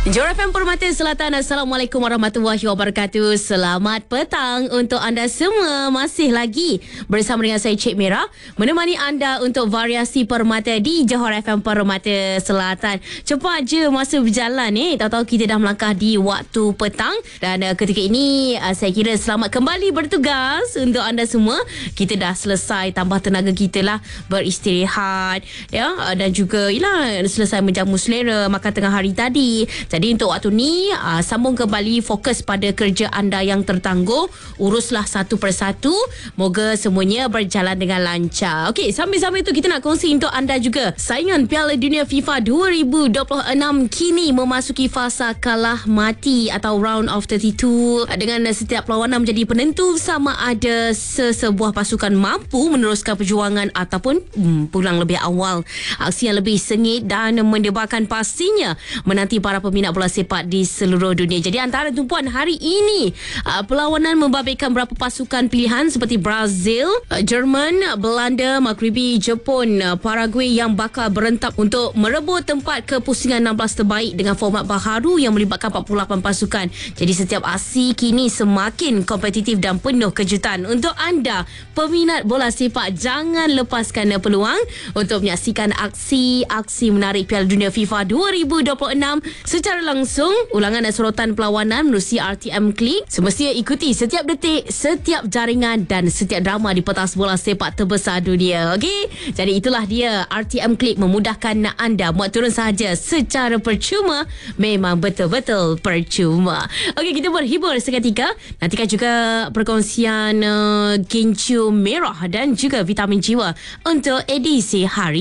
Johor FM Permata Selatan, Assalamualaikum warahmatullahi wabarakatuh. Selamat petang untuk anda semua. Masih lagi bersama dengan saya Cik Mira, menemani anda untuk variasi permata di Johor FM Permata Selatan. Cepat je masa berjalan tahu-tahu kita dah melangkah di waktu petang. Dan ketika ini saya kira selamat kembali bertugas untuk anda semua. Kita dah selesai tambah tenaga kita lah beristirahat dan juga selesai menjamu selera makan tengah hari tadi. Jadi untuk waktu ni sambung kembali fokus pada kerja anda yang tertangguh. Uruslah satu persatu. Moga semuanya berjalan dengan lancar. Okey, sambil-sambil itu kita nak kongsi untuk anda juga. Saingan Piala Dunia FIFA 2026 kini memasuki fasa kalah mati atau round of 32, dengan setiap perlawanan menjadi penentu sama ada sesebuah pasukan mampu meneruskan perjuangan ataupun pulang lebih awal. Aksi yang lebih sengit dan mendebarkan pastinya menanti para peminat bola sepak di seluruh dunia. Jadi antara tumpuan hari ini, perlawanan membabitkan beberapa pasukan pilihan seperti Brazil, Jerman, Belanda, Maghribi, Jepun, Paraguay yang bakal berentap untuk merebut tempat ke pusingan 16 terbaik dengan format baharu yang melibatkan 48 pasukan. Jadi setiap aksi kini semakin kompetitif dan penuh kejutan. Untuk anda peminat bola sepak, jangan lepaskan peluang untuk menyaksikan aksi-aksi menarik Piala Dunia FIFA 2026 secara langsung. Ulangan dan sorotan perlawanan menerusi RTM Klik. Semestinya ikuti setiap detik, setiap jaringan dan setiap drama di pentas bola sepak terbesar dunia. Okey, jadi itulah dia, RTM Klik memudahkan anda. Muat turun sahaja secara percuma, memang betul-betul percuma. Okey, kita berhibur seketika. Nantikan juga perkongsian Gincu Merah dan juga vitamin jiwa untuk edisi hari